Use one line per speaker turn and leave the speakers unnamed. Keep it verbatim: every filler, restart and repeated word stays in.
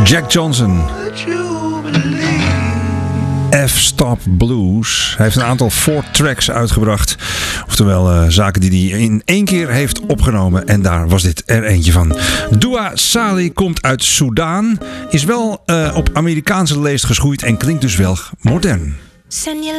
Jack Johnson. F-Stop Blues. Hij heeft een aantal four tracks uitgebracht. Oftewel uh, zaken die hij in één keer heeft opgenomen. En daar was dit er eentje van. Dua Saleh komt uit Soudaan. Is wel uh, op Amerikaanse leest geschoeid en klinkt dus wel modern.